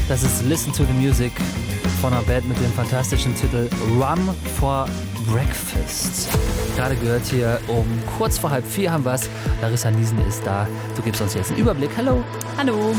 Das ist Listen to the Music von einer Band mit dem fantastischen Titel Rum for Breakfast. Gerade gehört hier um kurz vor 3:30 haben wir es. Larissa Niesen ist da. Du gibst uns jetzt einen Überblick. Hallo. Hallo.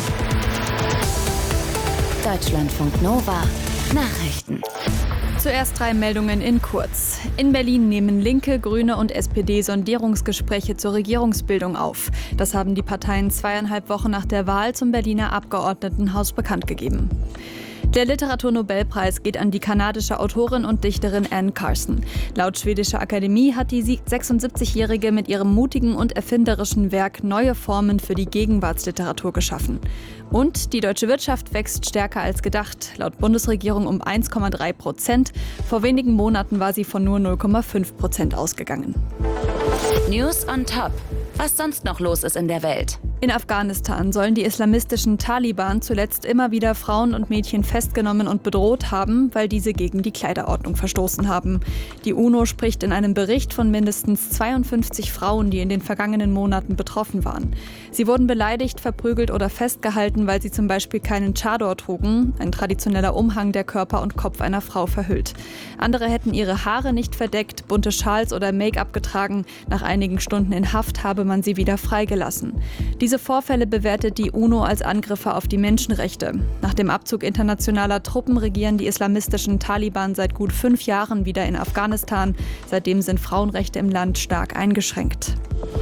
Deutschlandfunk Nova. Nachrichten. Zuerst 3 Meldungen in kurz. In Berlin nehmen Linke, Grüne und SPD Sondierungsgespräche zur Regierungsbildung auf. Das haben die Parteien 2,5 Wochen nach der Wahl zum Berliner Abgeordnetenhaus bekannt gegeben. Der Literaturnobelpreis geht an die kanadische Autorin und Dichterin Anne Carson. Laut schwedischer Akademie hat die 76-Jährige mit ihrem mutigen und erfinderischen Werk neue Formen für die Gegenwartsliteratur geschaffen. Und die deutsche Wirtschaft wächst stärker als gedacht, laut Bundesregierung um 1,3%. Vor wenigen Monaten war sie von nur 0,5% ausgegangen. News on Top. Was sonst noch los ist in der Welt. In Afghanistan sollen die islamistischen Taliban zuletzt immer wieder Frauen und Mädchen festgenommen und bedroht haben, weil diese gegen die Kleiderordnung verstoßen haben. Die UNO spricht in einem Bericht von mindestens 52 Frauen, die in den vergangenen Monaten betroffen waren. Sie wurden beleidigt, verprügelt oder festgehalten, weil sie zum Beispiel keinen Chador trugen, ein traditioneller Umhang, der Körper und Kopf einer Frau verhüllt. Andere hätten ihre Haare nicht verdeckt, bunte Schals oder Make-up getragen. Nach einigen Stunden in Haft habe man sie wieder freigelassen. Diese Vorfälle bewertet die UNO als Angriffe auf die Menschenrechte. Nach dem Abzug internationaler Truppen regieren die islamistischen Taliban seit gut 5 Jahren wieder in Afghanistan. Seitdem sind Frauenrechte im Land stark eingeschränkt.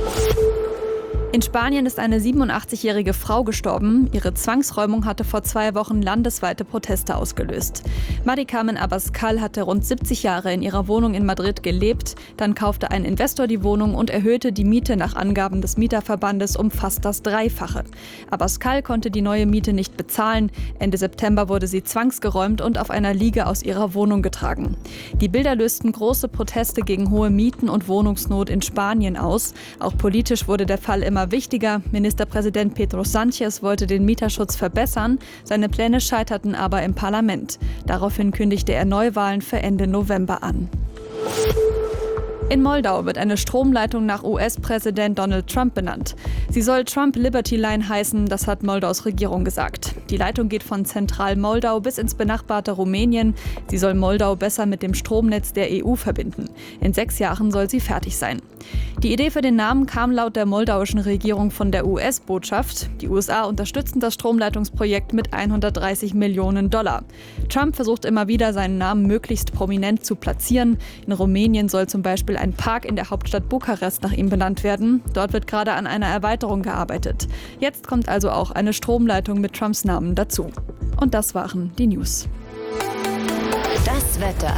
In Spanien ist eine 87-jährige Frau gestorben. Ihre Zwangsräumung hatte vor 2 Wochen landesweite Proteste ausgelöst. Mari Carmen Abascal hatte rund 70 Jahre in ihrer Wohnung in Madrid gelebt. Dann kaufte ein Investor die Wohnung und erhöhte die Miete nach Angaben des Mieterverbandes um fast das Dreifache. Abascal konnte die neue Miete nicht bezahlen. Ende September wurde sie zwangsgeräumt und auf einer Liege aus ihrer Wohnung getragen. Die Bilder lösten große Proteste gegen hohe Mieten und Wohnungsnot in Spanien aus. Auch politisch wurde der Fall immer wichtiger. Ministerpräsident Pedro Sánchez wollte den Mieterschutz verbessern. Seine Pläne scheiterten aber im Parlament. Daraufhin kündigte er Neuwahlen für Ende November an. In Moldau wird eine Stromleitung nach US-Präsident Donald Trump benannt. Sie soll Trump Liberty Line heißen, das hat Moldaus Regierung gesagt. Die Leitung geht von Zentral-Moldau bis ins benachbarte Rumänien. Sie soll Moldau besser mit dem Stromnetz der EU verbinden. In 6 Jahren soll sie fertig sein. Die Idee für den Namen kam laut der moldauischen Regierung von der US-Botschaft. Die USA unterstützen das Stromleitungsprojekt mit $130 Millionen. Trump versucht immer wieder, seinen Namen möglichst prominent zu platzieren. In Rumänien soll zum Beispiel ein Park in der Hauptstadt Bukarest nach ihm benannt werden. Dort wird gerade an einer Erweiterung gearbeitet. Jetzt kommt also auch eine Stromleitung mit Trumps Namen dazu. Und das waren die News. Das Wetter.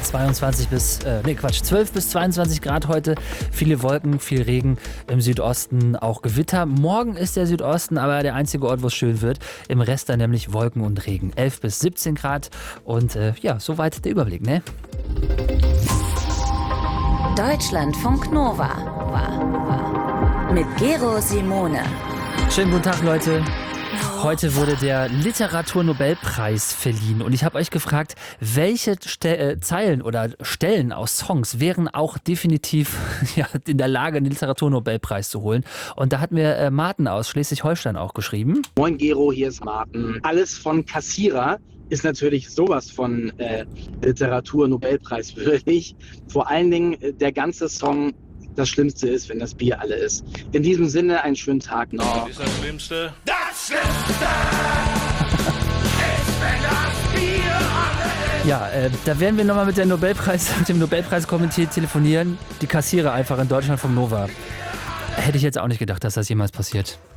12 bis 22 Grad heute. Viele Wolken, viel Regen. Im Südosten auch Gewitter. Morgen ist der Südosten aber der einzige Ort, wo es schön wird. Im Rest dann nämlich Wolken und Regen. 11 bis 17 Grad. Und soweit der Überblick, ne? Deutschlandfunk Nova. Mit Gero Simone. Schönen guten Tag, Leute. Heute wurde der Literaturnobelpreis verliehen und ich habe euch gefragt, welche Zeilen oder Stellen aus Songs wären auch definitiv in der Lage, den Literaturnobelpreis zu holen. Und da hat mir Martin aus Schleswig-Holstein auch geschrieben. Moin Gero, hier ist Martin. Alles von Kassierer ist natürlich sowas von Literaturnobelpreis würdig. Vor allen Dingen der ganze Song. Das Schlimmste ist, wenn das Bier alle ist. In diesem Sinne, einen schönen Tag noch. Was ist das Schlimmste? Das Schlimmste ist, wenn das Bier alle ist. Ja, da werden wir nochmal mit dem Nobelpreiskomitee telefonieren. Die Kassierer einfach in Deutschland vom Nova. Hätte ich jetzt auch nicht gedacht, dass das jemals passiert.